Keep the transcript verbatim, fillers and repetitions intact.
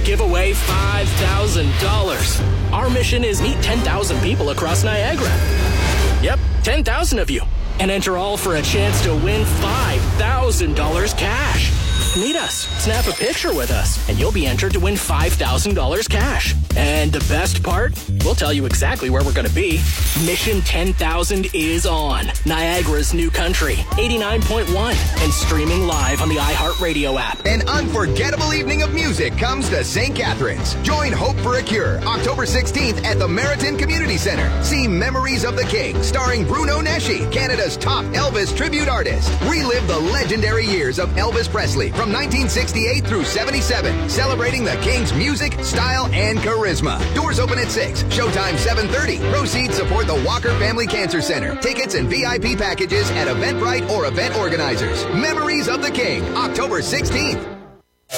give away five thousand dollars. Our mission is meet ten thousand people across Niagara. Yep, ten thousand of you. And enter all for a chance to win five thousand dollars cash. Meet us, snap a picture with us, and you'll be entered to win five thousand dollars cash. And the best part? We'll tell you exactly where we're going to be. Mission ten thousand is on Niagara's new country, eighty-nine point one, and streaming live on the iHeartRadio app. An unforgettable evening of music comes to Saint Catharines. Join Hope for a Cure, October sixteenth at the Meriton Community Center. See Memories of the King, starring Bruno Nesci, Canada's top Elvis tribute artist. Relive the legendary years of Elvis Presley from nineteen sixty-eight through seventy-seven, celebrating the King's music, style, and charisma. Doors open at six, showtime seven thirty. Proceeds support the Walker Family Cancer Center. Tickets and V I P packages at Eventbrite or event organizers. Memories of the King, October sixteenth.